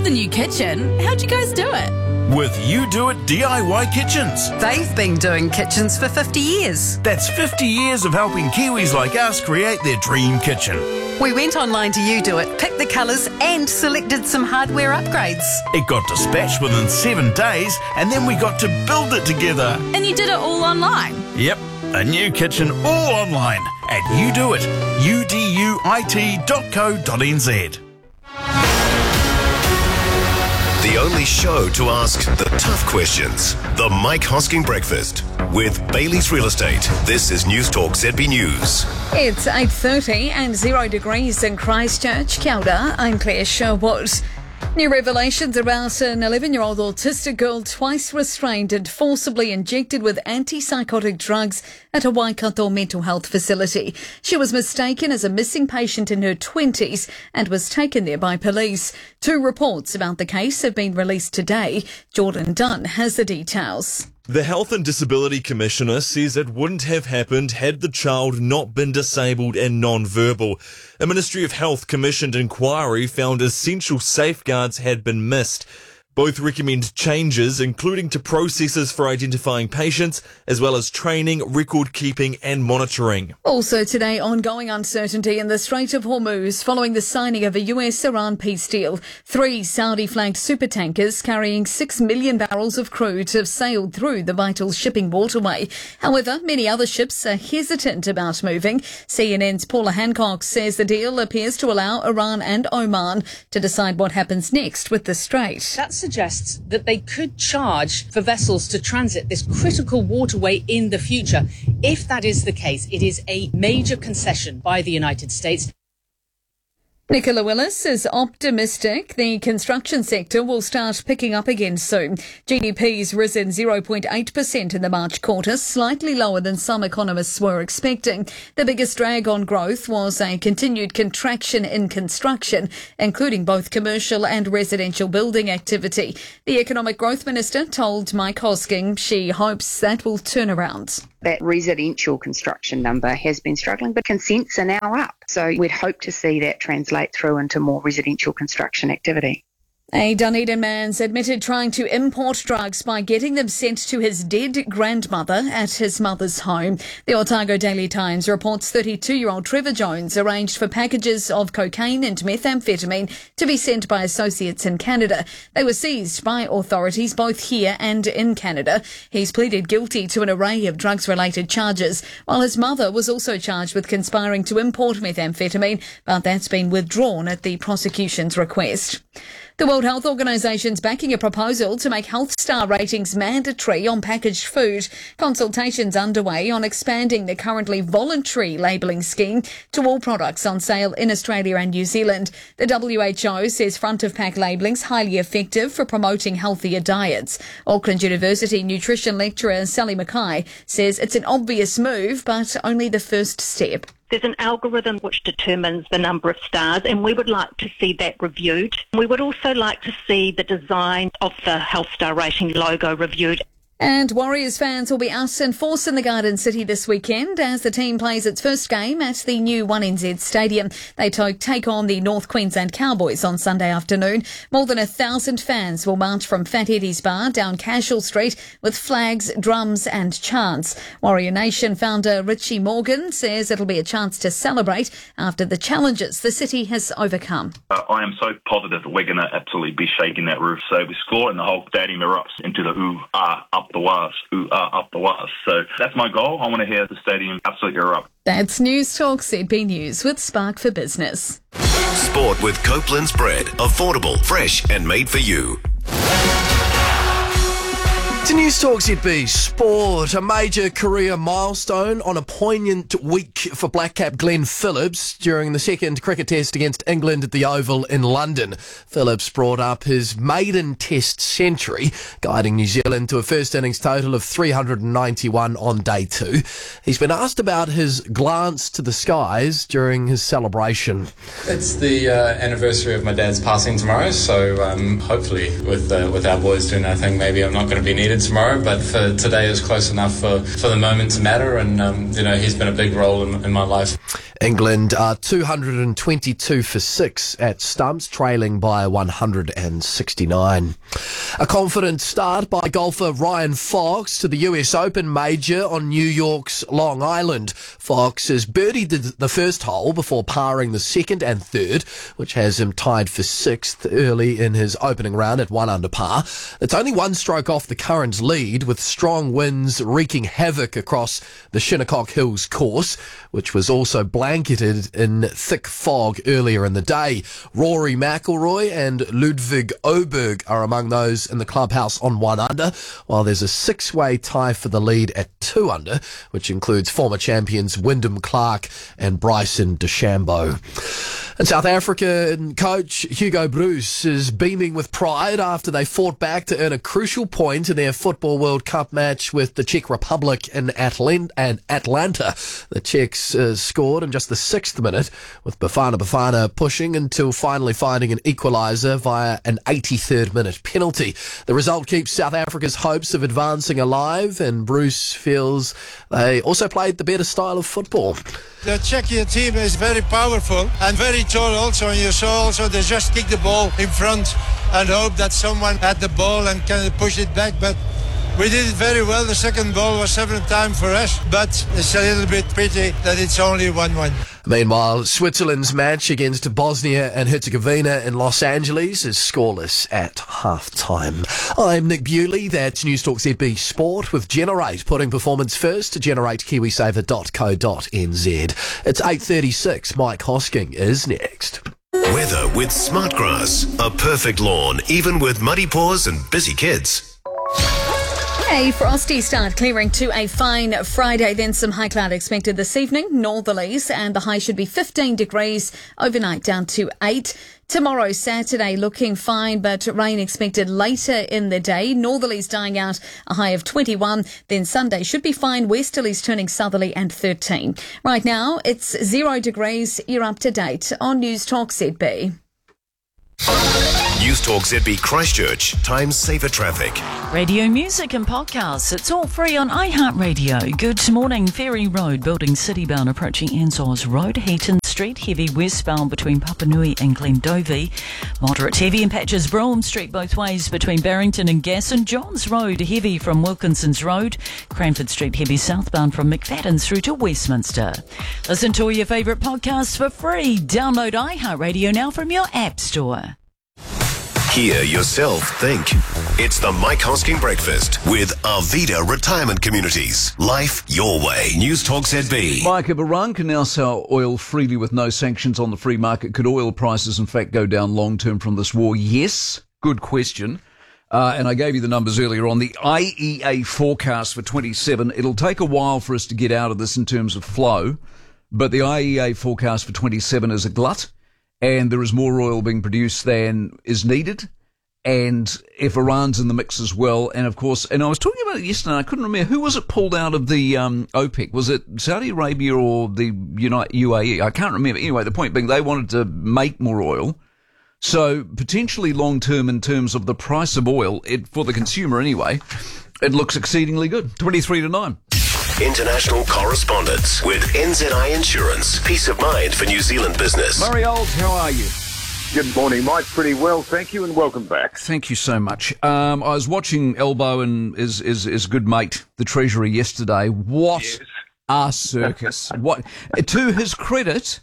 the new kitchen. How'd you guys do it? With You Do It DIY Kitchens. They've been doing kitchens for 50 years. That's 50 years of helping Kiwis like us create their dream kitchen. We went online to You Do It, picked the colours and selected some hardware upgrades. It got dispatched within 7 days and then we got to build it together. And you did it all online? Yep, a new kitchen all online at You Do It, uduit.co.nz. The only show to ask the tough questions. The Mike Hosking Breakfast with Bailey's Real Estate. This is News Talk ZB News. It's 8:30 and 0 degrees in Christchurch. Kia ora, I'm Claire Sherwood. New revelations about an 11-year-old autistic girl twice restrained and forcibly injected with antipsychotic drugs at a Waikato mental health facility. She was mistaken as a missing patient in her 20s and was taken there by police. 2 reports about the case have been released today. Jordan Dunn has the details. The Health and Disability Commissioner says it wouldn't have happened had the child not been disabled and non-verbal. A Ministry of Health commissioned inquiry found essential safeguards had been missed. Both recommend changes, including to processes for identifying patients, as well as training, record keeping and monitoring. Also today, ongoing uncertainty in the Strait of Hormuz following the signing of a US-Iran peace deal. 3 Saudi-flagged supertankers carrying 6 million barrels of crude have sailed through the vital shipping waterway. However, many other ships are hesitant about moving. CNN's Paula Hancock says the deal appears to allow Iran and Oman to decide what happens next with the strait. That suggests that they could charge for vessels to transit this critical waterway in the future. If that is the case, it is a major concession by the United States. Nicola Willis is optimistic the construction sector will start picking up again soon. GDP's risen 0.8% in the March quarter, slightly lower than some economists were expecting. The biggest drag on growth was a continued contraction in construction, including both commercial and residential building activity. The Economic Growth Minister told Mike Hosking she hopes that will turn around. That residential construction number has been struggling, but consents are now up. So we'd hope to see that translate through into more residential construction activity. A Dunedin man's admitted trying to import drugs by getting them sent to his dead grandmother at his mother's home. The Otago Daily Times reports 32-year-old Trevor Jones arranged for packages of cocaine and methamphetamine to be sent by associates in Canada. They were seized by authorities both here and in Canada. He's pleaded guilty to an array of drugs-related charges, while his mother was also charged with conspiring to import methamphetamine, but that's been withdrawn at the prosecution's request. The World Health Organization's backing a proposal to make health star ratings mandatory on packaged food. Consultations underway on expanding the currently voluntary labelling scheme to all products on sale in Australia and New Zealand. The WHO says front-of-pack labelling's highly effective for promoting healthier diets. Auckland University nutrition lecturer Sally Mackay says it's an obvious move, but only the first step. There's an algorithm which determines the number of stars, and we would like to see that reviewed. We would also like to see the design of the Health Star Rating logo reviewed. And Warriors fans will be out in force in the Garden City this weekend as the team plays its first game at the new 1NZ Stadium. They take on the North Queensland Cowboys on Sunday afternoon. More than 1,000 fans will march from Fat Eddie's Bar down Cashel Street with flags, drums and chants. Warrior Nation founder Richie Morgan says it'll be a chance to celebrate after the challenges the city has overcome. I am so positive that we're going to absolutely be shaking that roof. So we score and the whole stadium erupts into the ooh, ah, up the was, ooh, ah, up the was. So that's my goal. I want to hear the stadium absolutely erupt. That's News Talk ZB News with Spark for Business. Sport with Copeland's bread. Affordable, fresh and made for you. To News Talk ZB Sport, a major career milestone on a poignant week for Black Cap Glenn Phillips during the second cricket test against England at the Oval in London. Phillips brought up his maiden test century, guiding New Zealand to a first innings total of 391 on day 2. He's been asked about his glance to the skies during his celebration. It's the anniversary of my dad's passing tomorrow, so hopefully with our boys doing our thing, maybe I'm not going to be needed tomorrow, but for today is close enough for the moment to matter, and he's been a big role in my life. England are 222 for 6 at stumps, trailing by 169. A confident start by golfer Ryan Fox to the US Open major on New York's Long Island. Fox has birdied the first hole before parring the second and third, which has him tied for 6th early in his opening round at 1 under par. It's only one stroke off the current lead, with strong winds wreaking havoc across the Shinnecock Hills course, which was also blanketed in thick fog earlier in the day. Rory McIlroy and Ludwig Oberg are among those in the clubhouse on 1 under, while there's a 6-way tie for the lead at 2 under, which includes former champions Wyndham Clark and Bryson DeChambeau. And South African coach Hugo Broos is beaming with pride after they fought back to earn a crucial point in their Football World Cup match with the Czech Republic in Atlanta. The Czechs scored in just the 6th minute, with Bafana pushing until finally finding an equaliser via an 83rd minute penalty. The result keeps South Africa's hopes of advancing alive, and Bruce feels they also played the better style of football. The Czechia team is very powerful and very tall also, and you saw also they just kick the ball in front and hope that someone had the ball and can push it back, but we did it very well. The second ball was 7th time for us, but it's a little bit pity that it's only 1-1. Meanwhile, Switzerland's match against Bosnia and Herzegovina in Los Angeles is scoreless at half-time. I'm Nick Bewley. That's News Talk ZB Sport with Generate, putting performance first to generatekiwisaver.co.nz. It's 8:36. Mike Hosking is next. Weather with Smartgrass. A perfect lawn, even with muddy paws and busy kids. A frosty start, clearing to a fine Friday, then some high cloud expected this evening, northerlies, and the high should be 15 degrees, overnight down to 8. Tomorrow, Saturday, looking fine, but rain expected later in the day. Northerlies dying out, a high of 21. Then Sunday should be fine, westerlies turning southerly and 13. Right now, it's 0 degrees. You're up to date on News Talk ZB. News Talk ZB Christchurch. Time saver traffic. Radio music and podcasts. It's all free on iHeartRadio. Good morning. Ferry Road, building citybound approaching Enzos Road. Heaton Street, heavy westbound between Papanui and Glendovi. Moderate heavy in patches Brougham Street both ways between Barrington and Gas. And Johns Road, heavy from Wilkinson's Road. Cranford Street, heavy southbound from McFadden's through to Westminster. Listen to all your favourite podcasts for free. Download iHeartRadio now from your App Store. Hear yourself think. It's the Mike Hosking Breakfast with Arvida Retirement Communities. Life your way. News Talk ZB. Mike, if Iran can now sell oil freely with no sanctions on the free market, could oil prices in fact go down long term from this war? Yes. Good question. And I gave you the numbers earlier on. The IEA forecast for 27, it'll take a while for us to get out of this in terms of flow, but the IEA forecast for 27 is a glut. And there is more oil being produced than is needed. And if Iran's in the mix as well, and of course, and I was talking about it yesterday, I couldn't remember, who was it pulled out of the OPEC? Was it Saudi Arabia or the UAE? I can't remember. Anyway, the point being they wanted to make more oil. So potentially long term in terms of the price of oil, for the consumer anyway, it looks exceedingly good. 23 to 9. International correspondence with NZI Insurance. Peace of mind for New Zealand business. Murray Olds, how are you? Good morning, Mike. Pretty well, thank you, and welcome back. Thank you so much. I was watching Elbow and his good mate, the Treasurer, yesterday. What a circus. What to his credit,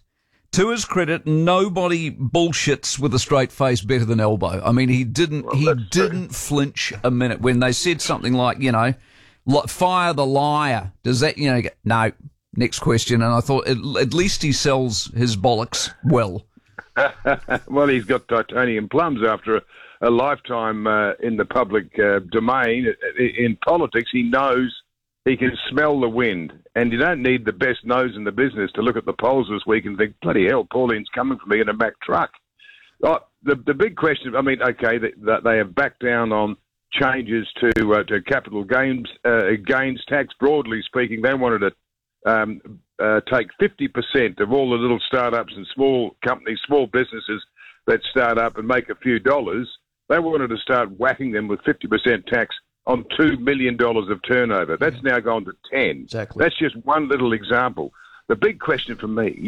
nobody bullshits with a straight face better than Elbow. I mean, he didn't flinch a minute when they said something like, fire the liar. Does that, no. Next question. And I thought at least he sells his bollocks well. Well, he's got titanium plums after a lifetime in the public domain. In politics, he knows he can smell the wind. And you don't need the best nose in the business to look at the polls this week and think, bloody hell, Pauline's coming for me in a Mack truck. The big question, I mean, okay, they have backed down on changes to capital gains tax. Broadly speaking, they wanted to take 50% of all the little startups and small companies, small businesses that start up and make a few dollars. They wanted to start whacking them with 50% tax on $2 million of turnover. That's now gone to 10. Exactly. That's just one little example. The big question for me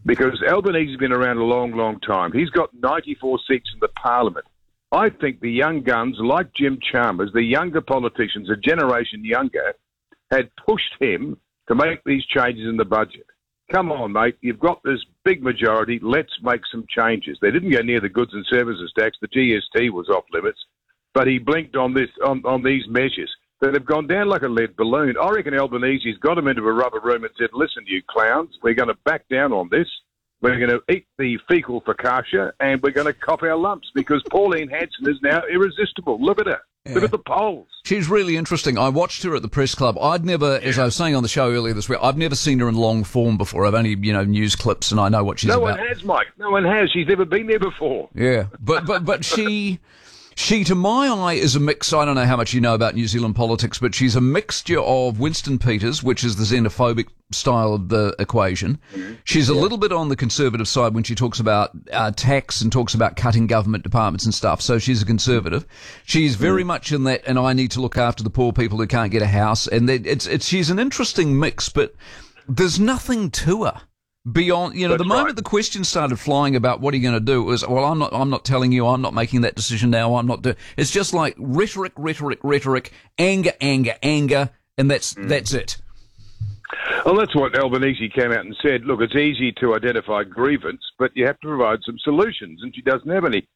because Albanese's been around a long, long time. He's got 94 seats in the parliament. I think the young guns, like Jim Chalmers, the younger politicians, a generation younger, had pushed him to make these changes in the budget. Come on, mate, you've got this big majority, let's make some changes. They didn't go near the goods and services tax, the GST was off limits, but he blinked on these measures that have gone down like a lead balloon. I reckon Albanese's got him into a rubber room and said, listen, you clowns, we're going to back down on this. We're going to eat the fecal focaccia and we're going to cop our lumps because Pauline Hanson is now irresistible. Look at her. Yeah. Look at the polls. She's really interesting. I watched her at the press club. I'd never, as I was saying on the show earlier this week, I've never seen her in long form before. I've only, news clips and I know what she's about. No one has, Mike. No one has. She's never been there before. Yeah. But she, to my eye, is a mix. I don't know how much you know about New Zealand politics, but she's a mixture of Winston Peters, which is the xenophobic style of the equation. Mm-hmm. She's a little bit on the conservative side when she talks about tax and talks about cutting government departments and stuff. So she's a conservative. She's very much in that, and I need to look after the poor people who can't get a house. And she's an interesting mix, but there's nothing to her. Beyond, the moment the question started flying about what are you going to do, it was, well, I'm not telling you, I'm not making that decision now, I'm not doing. It's just like rhetoric, anger, and that's it. Well, that's what Albanese came out and said. Look, it's easy to identify grievance, but you have to provide some solutions, and she doesn't have any.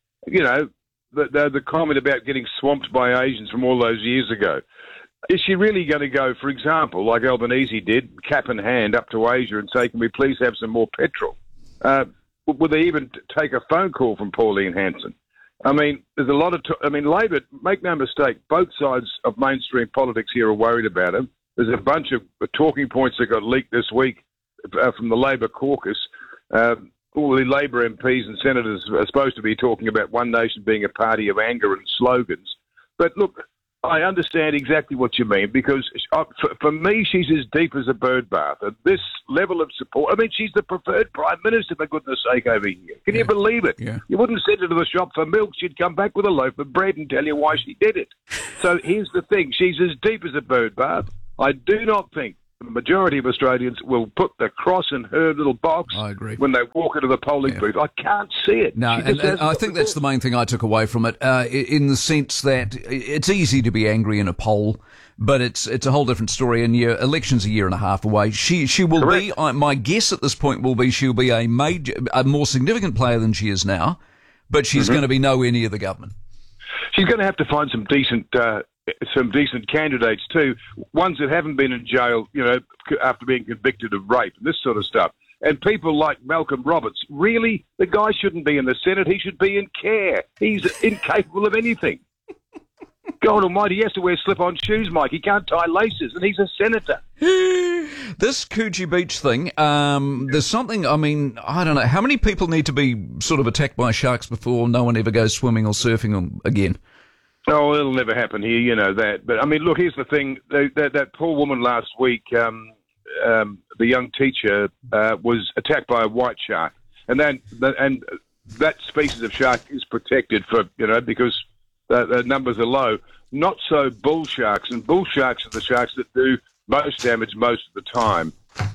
The comment about getting swamped by Asians from all those years ago. Is she really going to go, for example, like Albanese did, cap in hand up to Asia and say, can we please have some more petrol? Would they even take a phone call from Pauline Hanson? I mean, there's a lot of... Labor, make no mistake, both sides of mainstream politics here are worried about him. There's a bunch of talking points that got leaked this week from the Labor caucus. All the Labor MPs and senators are supposed to be talking about One Nation being a party of anger and slogans. But look... I understand exactly what you mean because for me, she's as deep as a bird bath. At this level of support, she's the preferred Prime Minister, for goodness sake, over here. Can you believe it? Yeah. You wouldn't send her to the shop for milk. She'd come back with a loaf of bread and tell you why she did it. So here's the thing. She's as deep as a bird bath. I do not think the majority of Australians will put the cross in her little box. I agree. When they walk into the polling booth. I can't see it. No, and I think that's the main thing I took away from it, in the sense that it's easy to be angry in a poll, but it's a whole different story. And election's a year and a half away. She will Correct. Be. My guess at this point will be she'll be a more significant player than she is now, but she's going to be nowhere near the government. She's going to have to find some decent candidates too, ones that haven't been in jail, after being convicted of rape and this sort of stuff. And people like Malcolm Roberts, really, the guy shouldn't be in the Senate. He should be in care. He's incapable of anything. God almighty, he has to wear slip-on shoes, Mike. He can't tie laces, and he's a senator. This Coogee Beach thing, there's something, I don't know, how many people need to be sort of attacked by sharks before no one ever goes swimming or surfing again? Oh, it'll never happen here, you know that. But, look, here's the thing. That poor woman last week, the young teacher, was attacked by a white shark. And that species of shark is protected because the numbers are low. Not so bull sharks. And bull sharks are the sharks that do most damage most of the time.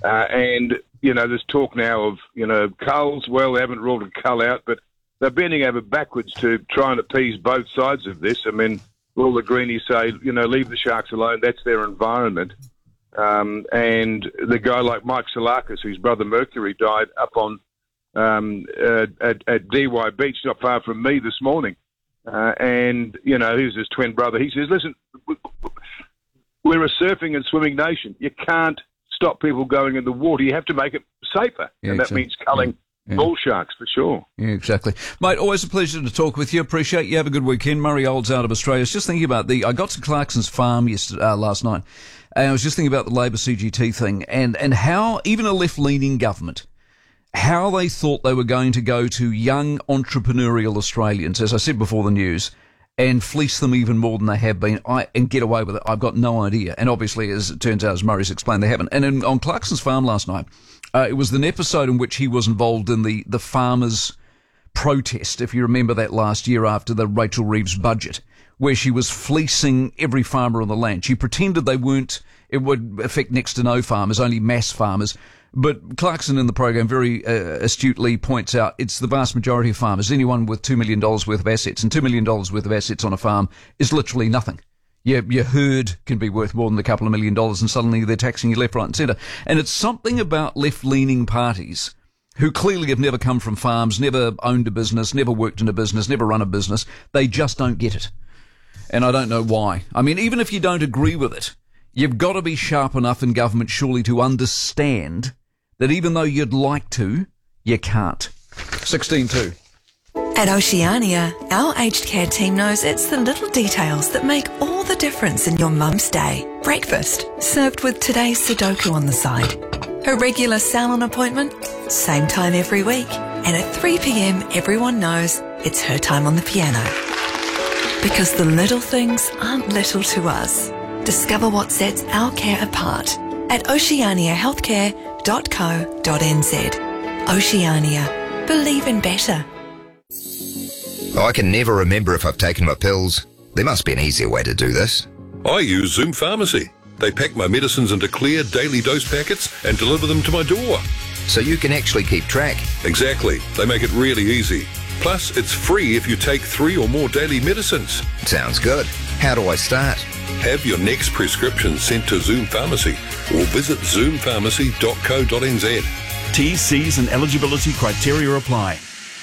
There's talk now of, culls. Well, they haven't ruled a cull out, but they're bending over backwards to try and appease both sides of this. All the greenies say, leave the sharks alone. That's their environment. And the guy like Mike Salakis, whose brother Mercury died up on at DY Beach, not far from me this morning. He's his twin brother. He says, listen, we're a surfing and swimming nation. You can't stop people going in the water. You have to make it safer. Yeah, and that means culling bull sharks for sure. Yeah, exactly. Mate, always a pleasure to talk with you. Appreciate you. Have a good weekend. Murray Olds out of Australia. I was just thinking about I got to Clarkson's farm last night, and I was just thinking about the Labor CGT thing and how even a left-leaning government, how they thought they were going to go to young entrepreneurial Australians, as I said before the news, and fleece them even more than they have been, and get away with it. I've got no idea. And obviously, as it turns out, as Murray's explained, they haven't. And on Clarkson's farm last night, it was an episode in which he was involved in the farmers' protest, if you remember that last year after the Rachel Reeves budget, where she was fleecing every farmer on the land. She pretended it would affect next to no farmers, only mass farmers. But Clarkson in the program very astutely points out it's the vast majority of farmers. Anyone with $2 million worth of assets, and $2 million worth of assets on a farm is literally nothing. Your herd can be worth more than a couple of $1 million, and suddenly they're taxing you left, right and centre. And it's something about left-leaning parties who clearly have never come from farms, never owned a business, never worked in a business, never run a business. They just don't get it. And I don't know why. I mean, even if you don't agree with it, you've got to be sharp enough in government surely to understand that even though you'd like to, you can't. 16-2. At Oceania, our aged care team knows it's the little details that make all the difference in your mum's day. Breakfast, served with today's Sudoku on the side. Her regular salon appointment, same time every week. And at 3 p.m, everyone knows it's her time on the piano. Because the little things aren't little to us. Discover what sets our care apart at oceaniahealthcare.co.nz. Oceania. Believe in better. I can never remember if I've taken my pills. There must be an easier way to do this. I use Zoom Pharmacy. They pack my medicines into clear daily dose packets and deliver them to my door. So you can actually keep track? Exactly. They make it really easy. Plus, it's free if you take 3 or more daily medicines. Sounds good. How do I start? Have your next prescription sent to Zoom Pharmacy or visit zoompharmacy.co.nz. TCs and eligibility criteria apply.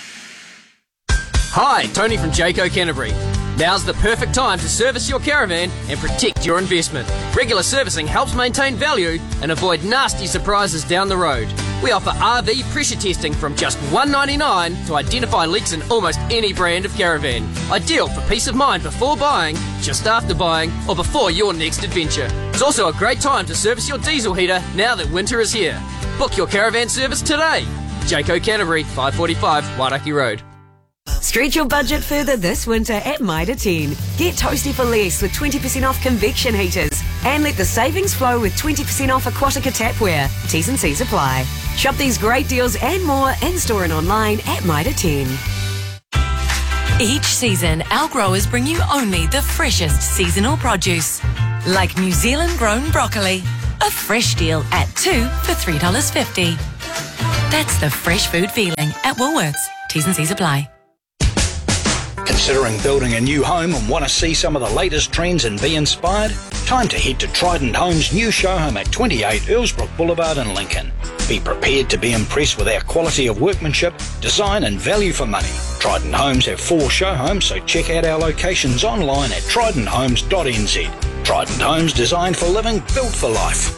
Hi, Tony from Jayco Canterbury. Now's the perfect time to service your caravan and protect your investment. Regular servicing helps maintain value and avoid nasty surprises down the road. We offer RV pressure testing from just $1.99 to identify leaks in almost any brand of caravan. Ideal for peace of mind before buying, just after buying, or before your next adventure. It's also a great time to service your diesel heater now that winter is here. Book your caravan service today. Jayco Canterbury, 545 Wairaki Road. Stretch your budget further this winter at Mitre 10. Get toasty for less with 20% off convection heaters. And let the savings flow with 20% off Aquatica tapware. T's and C's apply. Shop these great deals and more in-store and online at Mitre 10. Each season, our growers bring you only the freshest seasonal produce. Like New Zealand grown broccoli. A fresh deal at 2 for $3.50. That's the fresh food feeling at Woolworths. T's and C's apply. Considering building a new home and want to see some of the latest trends and be inspired? Time to head to Trident Homes' new show home at 28 Earlsbrook Boulevard in Lincoln. Be prepared to be impressed with our quality of workmanship, design and value for money. Trident Homes have 4 show homes, so check out our locations online at tridenthomes.nz. Trident Homes, designed for living, built for life.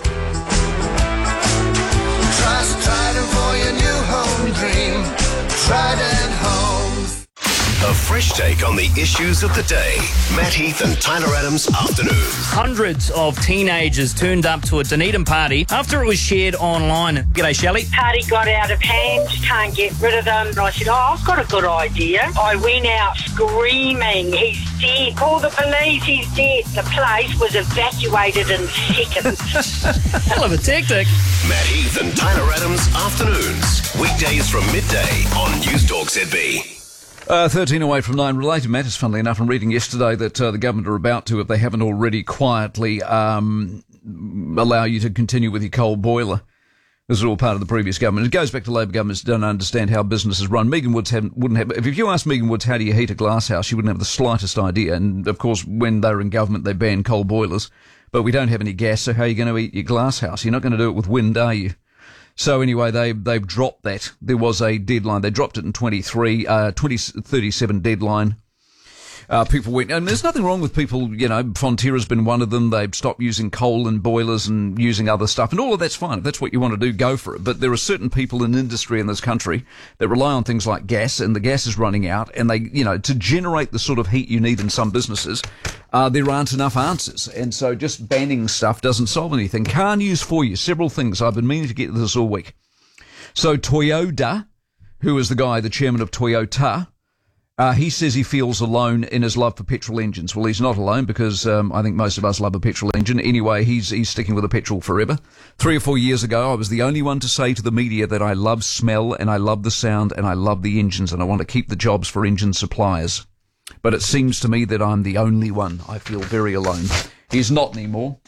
Trust Trident for your new home dream. Trident Homes. A fresh take on the issues of the day. Matt Heath and Tyler Adams Afternoons. Hundreds of teenagers turned up to a Dunedin party after it was shared online. G'day, Shelley. Party got out of hand, can't get rid of them. And I said, I've got a good idea. I went out screaming, he's dead. Call the police, he's dead. The place was evacuated in seconds. Hell of a tactic. Matt Heath and Tyler Adams Afternoons. Weekdays from midday on News Talk ZB. 13 away from 9. Related matters, funnily enough. I'm reading yesterday that the government are about to, if they haven't already, quietly allow you to continue with your coal boiler. This is all part of the previous government. It goes back to Labor governments who don't understand how businesses run. Megan Woods wouldn't have... If you ask Megan Woods how do you heat a glass house, she wouldn't have the slightest idea. And, of course, when they were in government, they banned coal boilers. But we don't have any gas, so how are you going to heat your glass house? You're not going to do it with wind, are you? So anyway, they've dropped that. There was a deadline. They dropped it in 2037 deadline. People went, and there's nothing wrong with people, Fonterra's been one of them. They've stopped using coal in boilers and using other stuff, and all of that's fine. If that's what you want to do, go for it. But there are certain people in industry in this country that rely on things like gas, and the gas is running out, and they, to generate the sort of heat you need in some businesses, there aren't enough answers. And so just banning stuff doesn't solve anything. Car news for you. Several things. I've been meaning to get to this all week. So Toyoda, who is the chairman of Toyota, he says he feels alone in his love for petrol engines. Well, he's not alone because I think most of us love a petrol engine. Anyway, he's sticking with a petrol forever. 3 or 4 years ago, I was the only one to say to the media that I love smell and I love the sound and I love the engines and I want to keep the jobs for engine suppliers. But it seems to me that I'm the only one. I feel very alone. He's not anymore.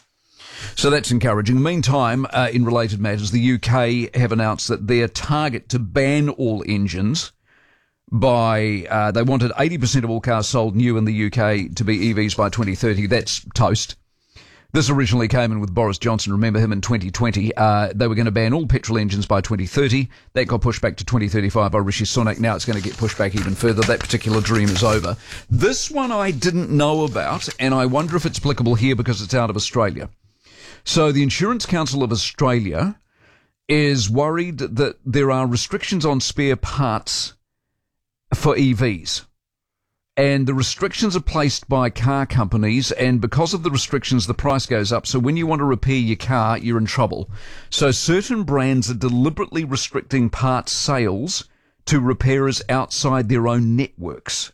So that's encouraging. Meantime, in related matters, the UK have announced that their target to ban all engines by, they wanted 80% of all cars sold new in the UK to be EVs by 2030. That's toast. This originally came in with Boris Johnson. Remember him in 2020. They were going to ban all petrol engines by 2030. That got pushed back to 2035 by Rishi Sunak. Now it's going to get pushed back even further. That particular dream is over. This one I didn't know about, and I wonder if it's applicable here because it's out of Australia. So the Insurance Council of Australia is worried that there are restrictions on spare parts for EVs. And the restrictions are placed by car companies, and because of the restrictions, the price goes up. So when you want to repair your car, you're in trouble. So certain brands are deliberately restricting parts sales to repairers outside their own networks.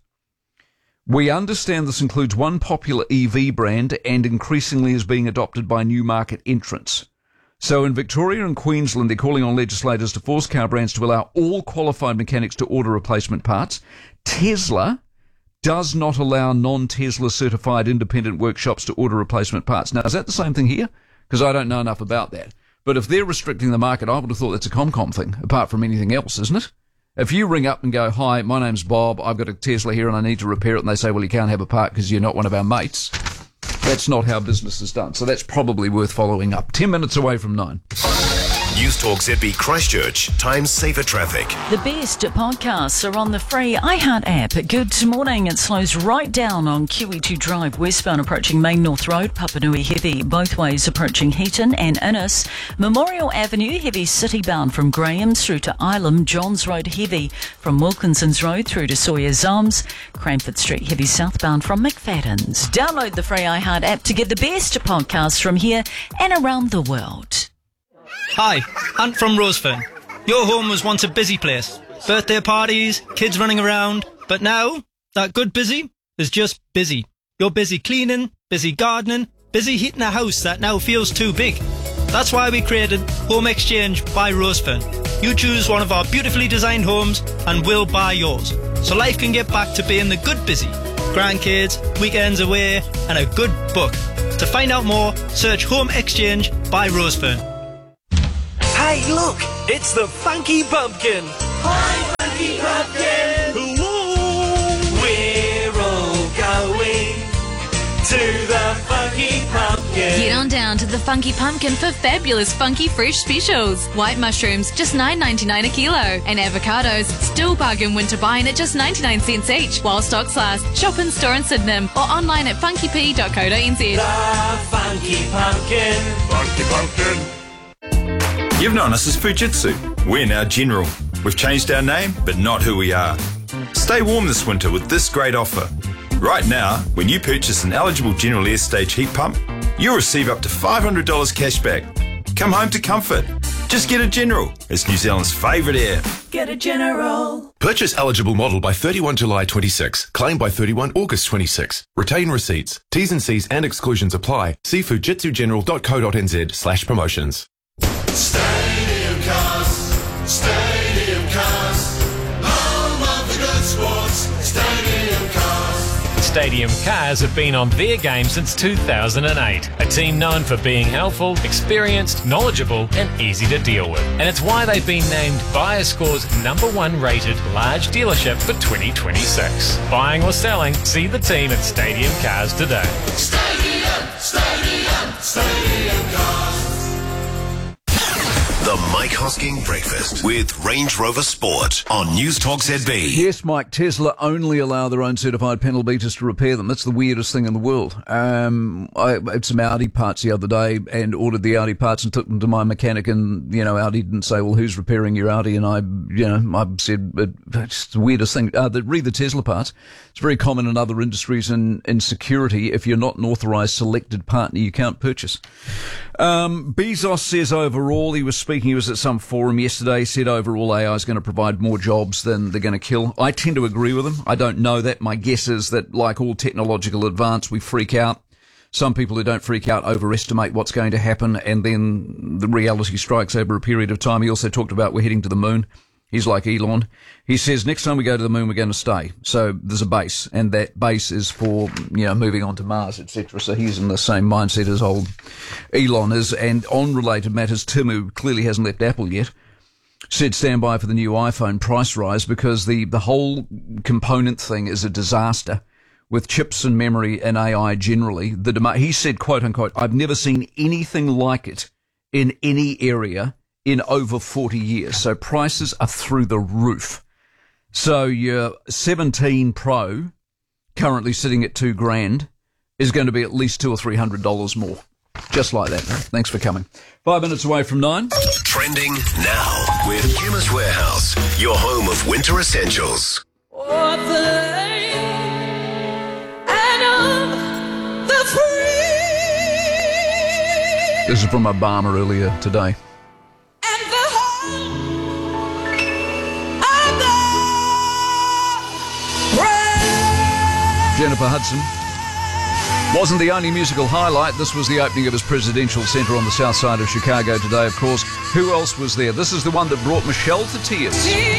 We understand this includes one popular EV brand and increasingly is being adopted by new market entrants. So in Victoria and Queensland, they're calling on legislators to force car brands to allow all qualified mechanics to order replacement parts. Tesla does not allow non-Tesla certified independent workshops to order replacement parts. Now, is that the same thing here? Because I don't know enough about that. But if they're restricting the market, I would have thought that's a ComCom thing, apart from anything else, isn't it? If you ring up and go, hi, my name's Bob, I've got a Tesla here and I need to repair it, and they say, well, you can't have a part because you're not one of our mates, that's not how business is done. So that's probably worth following up. 10 minutes away from 9. News Talk ZB Christchurch. Time saver traffic. The best podcasts are on the free iHeart app. Good morning. It slows right down on QE2 Drive westbound approaching Main North Road, Papanui heavy both ways approaching Heaton and Innes. Memorial Avenue heavy city bound from Graham's through to Ilam. Johns Road heavy from Wilkinson's Road through to Sawyer's Arms. Cranford Street heavy southbound from McFadden's. Download the free iHeart app to get the best podcasts from here and around the world. Hi, Ant from Rosefern. Your home was once a busy place. Birthday parties, kids running around. But now, that good busy is just busy. You're busy cleaning, busy gardening, busy heating a house that now feels too big. That's why we created Home Exchange by Rosefern. You choose one of our beautifully designed homes and we'll buy yours. So life can get back to being the good busy. Grandkids, weekends away, and a good book. To find out more, search Home Exchange by Rosefern. Hey, look! It's the Funky Pumpkin! Hi, Funky Pumpkin! Hello! We're all going to the Funky Pumpkin! Get on down to the Funky Pumpkin for fabulous funky fresh specials. White mushrooms, just $9.99 a kilo. And avocados, still bargain winter buying at just 99 cents each, while stocks last. Shop in store in Sydenham or online at funkyp.co.nz. The Funky Pumpkin! Funky Pumpkin! You've known us as Fujitsu. We're now General. We've changed our name, but not who we are. Stay warm this winter with this great offer. Right now, when you purchase an eligible General Air Stage heat pump, you'll receive up to $500 cash back. Come home to comfort. Just get a General. It's New Zealand's favourite air. Get a General. Purchase eligible model by 31 July 26. Claim by 31 August 26. Retain receipts. T's and C's and exclusions apply. See fujitsugeneral.co.nz/promotions. Stadium Cars, home of the good sports, Stadium Cars. Stadium Cars have been on their game since 2008. A team known for being helpful, experienced, knowledgeable and easy to deal with. And it's why they've been named BuyerScore's #1 rated large dealership for 2026. Buying or selling, see the team at Stadium Cars today. Stadium Cars. The Mike Hosking Breakfast with Range Rover Sport on News Talk ZB. Yes, Mike, Tesla only allow their own certified panel beaters to repair them. That's the weirdest thing in the world. I had some Audi parts the other day and ordered the Audi parts and took them to my mechanic, and, Audi didn't say, well, who's repairing your Audi? And I said, it's the weirdest thing. Read the Tesla parts. It's very common in other industries and in security. If you're not an authorised selected partner, you can't purchase. Bezos says overall, he was at some forum yesterday, said overall AI is going to provide more jobs than they're going to kill. I tend to agree with him. I don't know that. My guess is that, like all technological advance, we freak out. Some people who don't freak out overestimate what's going to happen, and then the reality strikes over a period of time. He also talked about we're heading to the moon. He's like Elon. He says next time we go to the moon, we're going to stay. So there's a base, and that base is for, moving on to Mars, etc. So he's in the same mindset as old Elon is. And on related matters, Tim, who clearly hasn't left Apple yet, said stand by for the new iPhone price rise because the whole component thing is a disaster with chips and memory and AI generally. He said, quote unquote, I've never seen anything like it in any area in over 40 years. So prices are through the roof. So your 17 Pro, currently sitting at $2,000, is going to be at least $200 or $300 more. Just like that. Thanks for coming. 5 minutes away from 9. Trending now with Chemist Warehouse, your home of winter essentials. This is from Obama earlier today. Jennifer Hudson wasn't the only musical highlight. This was the opening of his presidential centre on the south side of Chicago today, of course. Who else was there? This is the one that brought Michelle to tears.